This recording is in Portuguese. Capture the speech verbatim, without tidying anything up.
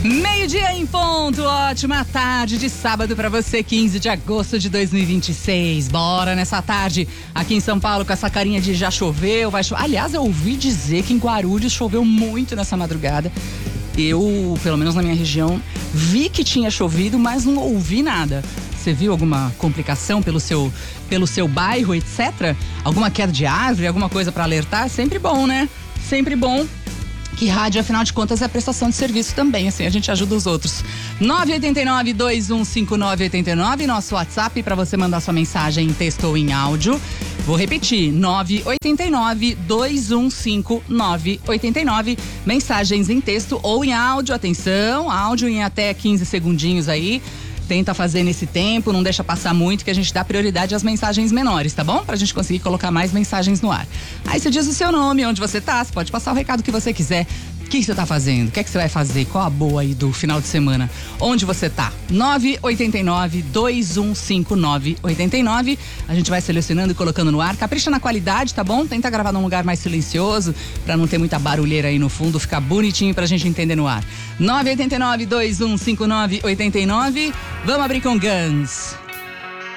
Meio-dia em ponto, ótima tarde de sábado pra você, quinze de agosto de dois mil e vinte e seis. Bora nessa tarde aqui em São Paulo com essa carinha de já choveu, vai chover. Aliás, eu ouvi dizer que em Guarulhos choveu muito nessa madrugada. Eu, pelo menos na minha região, vi que tinha chovido, mas não ouvi nada. Você viu alguma complicação pelo seu, pelo seu bairro, etcétera? Alguma queda de árvore, alguma coisa pra alertar? Sempre bom, né? Sempre bom. Que rádio, afinal de contas, é prestação de serviço também, assim a gente ajuda os outros. nove oito nove, dois um cinco nove oito nove, nosso WhatsApp para você mandar sua mensagem em texto ou em áudio. Vou repetir, nove oito nove, dois um cinco nove oito nove, mensagens em texto ou em áudio, atenção, áudio em até quinze segundinhos aí. Tenta fazer nesse tempo, não deixa passar muito, que a gente dá prioridade às mensagens menores, tá bom? Pra gente conseguir colocar mais mensagens no ar. Aí você diz o seu nome, onde você tá, você pode passar o recado que você quiser. O que você tá fazendo? O que é que você vai fazer? Qual a boa aí do final de semana? Onde você tá? nove oito nove, dois um cinco nove oito nove. A gente vai selecionando e colocando no ar. Capricha na qualidade, tá bom? Tenta gravar num lugar mais silencioso, pra não ter muita barulheira aí no fundo, ficar bonitinho pra gente entender no ar. nove oito nove, dois um cinco nove oito nove. Vamos abrir com Guns.